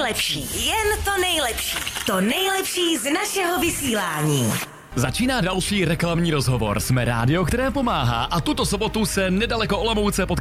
nejlepší, jen to nejlepší. To nejlepší z našeho vysílání. Začíná další reklamní rozhovor. Jsme rádio, které pomáhá a tuto sobotu se nedaleko Olomouce